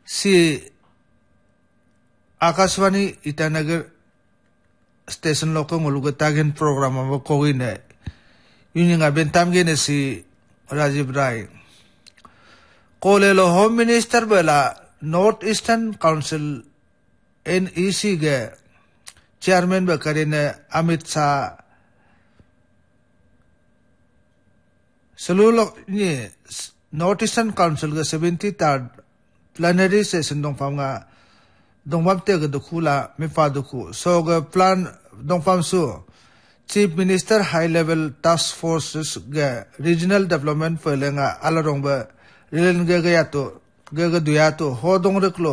si Akashvani Itanagar station loko ngulugatagan program amo kowine yun nga bentam gene si Rajiv Rai kolelo Home Minister bela North Eastern Council NEC ge chairman ba karine Amit Shah Salulo ni North Eastern Council ge 73rd plenary session dong pham nga dong pham te ge dukula me fa duku so ge plan dong pham su Chief Minister High Level Task Forces ge Regional Development felenga alarong ba rilen ge ge yato ge duyato ho dong reklo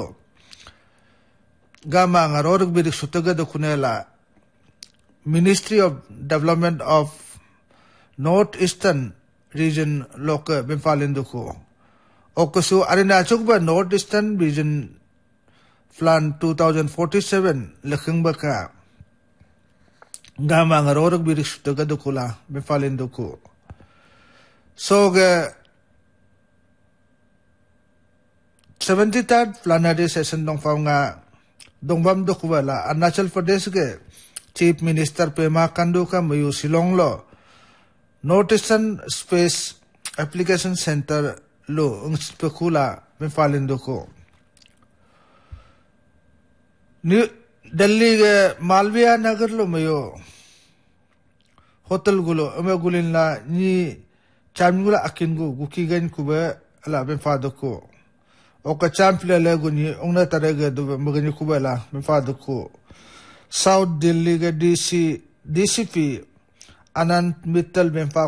gama nga roruk bidik sutaga dukunela Ministry of Development of North Eastern Region loka bimfalin duku okusu arina chukba North Eastern Region Plan 2047 lekhing baka gama nga roruk bidik sutaga dukula bimfalin duku so ge 73rd plenary session dong pham nga dongbam dukwala Arunachal Pradesh ge Chief Minister Pema Khandu ka mayu Shillong lo North Eastern Space Application Center lo ungspekula bimfalin duku New Delhi ge Malviya Nagar lo mayo hotel gulo ame gulin la ni chamgula akingu gukigan kuba ala bimfaduku oka chample le guni ongna tarege du magani kuba la bimfaduku South Delhi ge DCP Anand Mittal bimfa